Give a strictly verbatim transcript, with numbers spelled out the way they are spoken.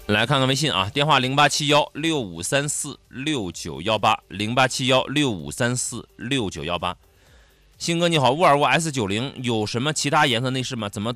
来看看微信啊，电话零八七幺六五三四六九幺八，零八七幺六五三四六九幺八。鑫哥你好，沃尔沃 S 九十 有什么其他颜色内饰吗？怎么都